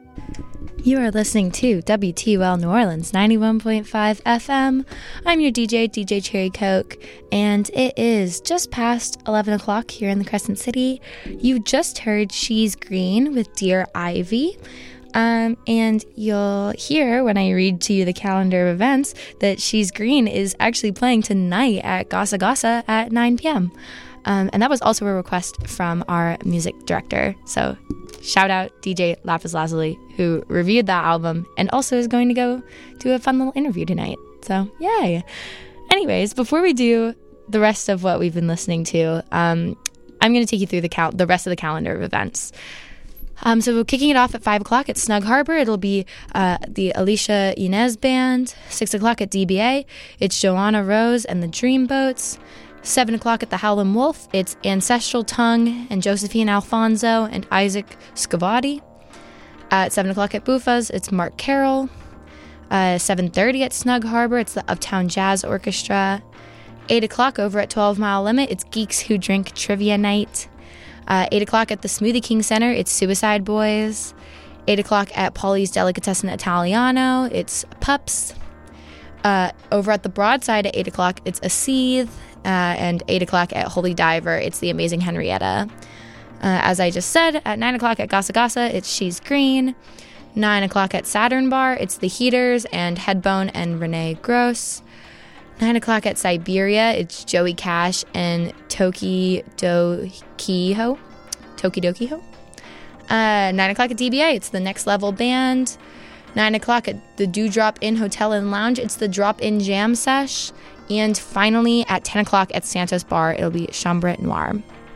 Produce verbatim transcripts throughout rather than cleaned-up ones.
You are listening to W T U L New Orleans ninety-one point five F M. I'm your D J, D J Cherry Coke, and it is just past eleven o'clock here in the Crescent City. You just heard She's Green with Dear Ivy. Um, and you'll hear when I read to you the calendar of events that She's Green is actually playing tonight at Gasa Gasa at nine p.m. Um, and that was also a request from our music director. So shout out D J Lapis Lazuli, who reviewed that album and also is going to go do a fun little interview tonight. So yay. Anyways, before we do the rest of what we've been listening to, um, I'm going to take you through the cal- the rest of the calendar of events. Um, so we're kicking it off at five o'clock at Snug Harbor. It'll be uh, the Alicia Inez Band. six o'clock at D B A, it's Joanna Rose and the Dreamboats. seven o'clock at the Howlin' Wolf, it's Ancestral Tongue and Josephine Alfonso and Isaac Scavati. At seven o'clock at Buffa's, it's Mark Carroll. Uh, seven thirty at Snug Harbor, it's the Uptown Jazz Orchestra. eight o'clock over at twelve Mile Limit, it's Geeks Who Drink Trivia Night. Uh, eight o'clock at the Smoothie King Center, it's Suicide Boys. eight o'clock at Polly's Delicatessen Italiano, it's Pups. Uh, over at the Broadside at eight o'clock, it's A Seethe. Uh, and eight o'clock at Holy Diver, it's The Amazing Henrietta. Uh, as I just said, at nine o'clock at Gasa Gasa, it's She's Green. nine o'clock at Saturn Bar, it's The Heaters and Headbone and Renee Gross. nine o'clock at Siberia, it's Joey Cash and Toki Dokiho. Toki Dokiho. Uh, nine o'clock at D B A, it's the Next Level Band. nine o'clock at the Dewdrop Inn Hotel and Lounge, it's the Drop In Jam Sesh. And finally, at ten o'clock at Santos Bar, it'll be Chambre Noire.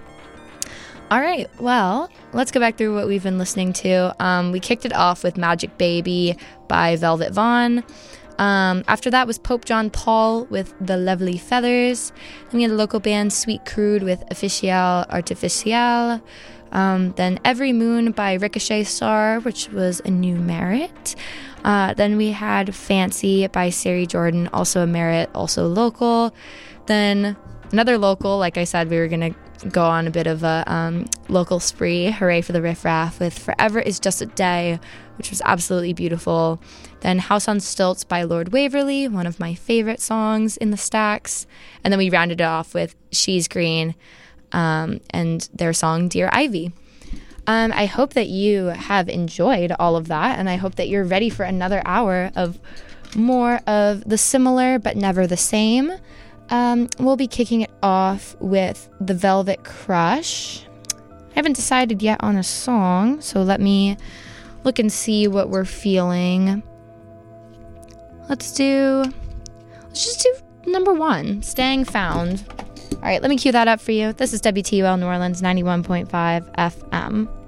All right, well, let's go back through what we've been listening to. Um, we kicked it off with Magic Baby by Velvet Vaughn. Um, after that was Pope John Paul with The Lovely Feathers. Then we had the local band Sweet Crude with Official Artificial. Um, then Every Moon by Ricochet Star, which was a new merit. Uh, then we had Fancy by Sari Jordan, also a merit, also local. Then another local, like I said, we were going to go on a bit of a um, local spree. Hooray for the Riff Raff with Forever Is Just a Day, which was absolutely beautiful. Then House on Stilts by Lord Waverly, one of my favorite songs in the stacks. And then we rounded it off with She's Green um, and their song Dear Ivy. Um, I hope that you have enjoyed all of that, and I hope that you're ready for another hour of more of the similar but never the same. Um, we'll be kicking it off with The Velvet Crush. I haven't decided yet on a song, so let me look and see what we're feeling. Let's do, let's just do number one, Staying Found. All right, let me cue that up for you. This is W T U L New Orleans ninety-one point five F M.